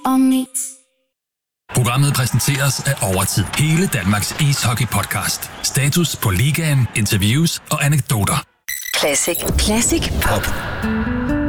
og Mix. Programmet præsenteres af Overtid. Hele Danmarks ishockey-podcast. Status på ligaen, interviews og anekdoter. Classic. Classic Pop.